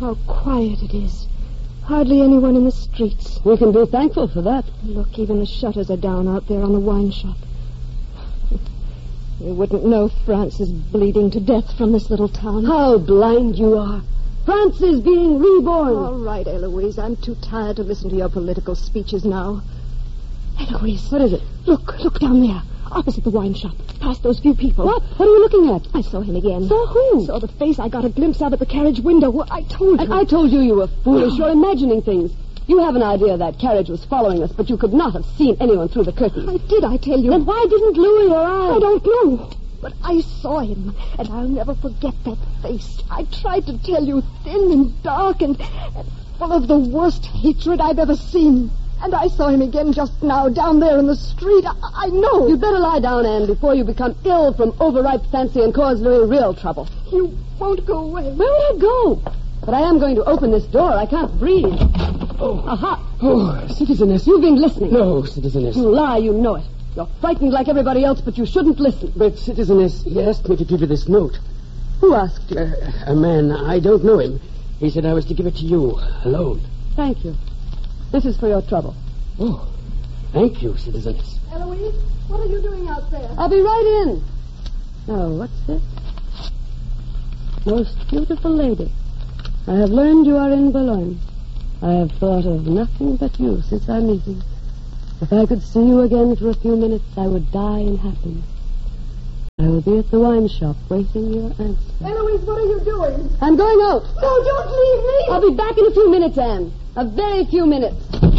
how quiet it is. Hardly anyone in the streets. We can be thankful for that. Look, even the shutters are down out there on the wine shop. You wouldn't know France is bleeding to death from this little town. How blind you are. France is being reborn. All right, Eloise. I'm too tired to listen to your political speeches now. Eloise. What is it? Look down there. Opposite the wine shop. Past those few people. What? What are you looking at? I saw him again. Saw who? Saw the face I got a glimpse of at the carriage window. Well, I told you. And I told you were foolish. You're imagining things. You have an idea that carriage was following us, but you could not have seen anyone through the curtains. I did, I tell you. Then why didn't Louis or I? I don't know. But I saw him, and I'll never forget that face. I tried to tell you, thin and dark and full of the worst hatred I've ever seen. And I saw him again just now, down there in the street. I know. You'd better lie down, Anne, before you become ill from overripe fancy and cause Louis real trouble. You won't go away. Where would I go? But I am going to open this door. I can't breathe. Oh. Aha. Oh, Citizeness. You've been listening. No, Citizeness. You lie, you know it. You're frightened like everybody else, but you shouldn't listen. But, Citizeness, he asked me to give you this note. Who asked you? A man. I don't know him. He said I was to give it to you, alone. Thank you. This is for your trouble. Oh, thank you, Citizeness. Eloise, what are you doing out there? I'll be right in. Now, what's this? Most beautiful lady, I have learned you are in Boulogne. I have thought of nothing but you since our meeting. If I could see you again for a few minutes, I would die in happiness. I will be at the wine shop waiting your answer. Eloise, what are you doing? I'm going out. No, don't leave me. I'll be back in a few minutes, Anne. A very few minutes.